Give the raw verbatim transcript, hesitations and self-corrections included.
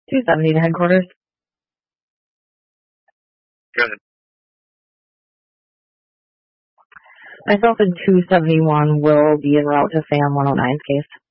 two seventy to headquarters. Good. Myself and two seventy-one will be en route to Sam one oh nine's case.